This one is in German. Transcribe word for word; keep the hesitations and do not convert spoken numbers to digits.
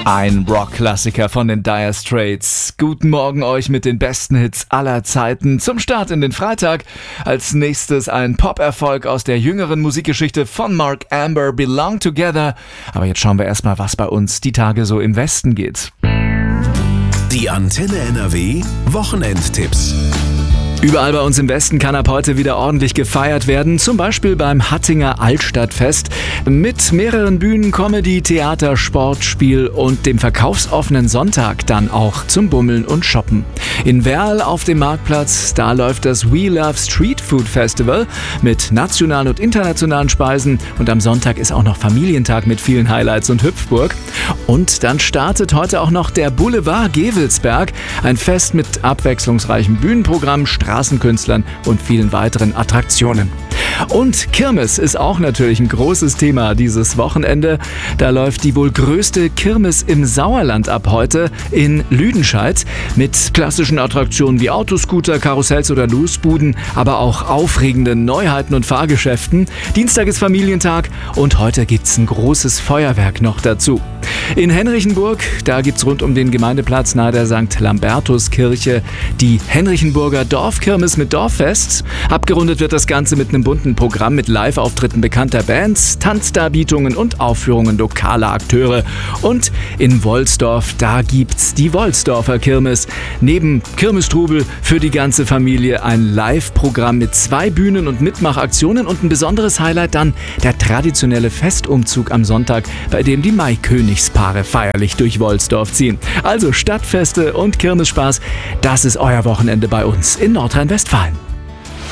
Ein Rock-Klassiker von den Dire Straits. Guten Morgen euch mit den besten Hits aller Zeiten zum Start in den Freitag. Als nächstes ein Pop-Erfolg aus der jüngeren Musikgeschichte von Mark Amber, Belong Together. Aber jetzt schauen wir erstmal, was bei uns die Tage so im Westen geht. Die Antenne N R W Wochenendtipps. Überall bei uns im Westen kann ab heute wieder ordentlich gefeiert werden, zum Beispiel beim Hattinger Altstadtfest mit mehreren Bühnen, Comedy, Theater, Sport, Spiel und dem verkaufsoffenen Sonntag dann auch zum Bummeln und Shoppen. In Werl auf dem Marktplatz, da läuft das We Love Street Food Festival mit nationalen und internationalen Speisen und am Sonntag ist auch noch Familientag mit vielen Highlights und Hüpfburg. Und dann startet heute auch noch der Boulevard Gevelsberg, ein Fest mit abwechslungsreichem Bühnenprogramm, Straßenkünstlern und vielen weiteren Attraktionen. Und Kirmes ist auch natürlich ein großes Thema dieses Wochenende. Da läuft die wohl größte Kirmes im Sauerland ab heute in Lüdenscheid mit klassischen Attraktionen wie Autoscooter, Karussells oder Losbuden, aber auch aufregenden Neuheiten und Fahrgeschäften. Dienstag ist Familientag und heute gibt's ein großes Feuerwerk noch dazu. In Henrichenburg, da gibt's rund um den Gemeindeplatz nahe der Sankt Lambertuskirche die Henrichenburger Dorfkirmes mit Dorffest. Abgerundet wird das Ganze mit einem bunten Programm mit Live-Auftritten bekannter Bands, Tanzdarbietungen und Aufführungen lokaler Akteure. Und in Wolsdorf, da gibt's die Wolsdorfer Kirmes. Neben Kirmestrubel für die ganze Familie ein Live-Programm mit zwei Bühnen und Mitmachaktionen und ein besonderes Highlight dann der traditionelle Festumzug am Sonntag, bei dem die Maikönigspaare feierlich durch Wolsdorf ziehen. Also Stadtfeste und Kirmesspaß, das ist euer Wochenende bei uns in Nordrhein-Westfalen.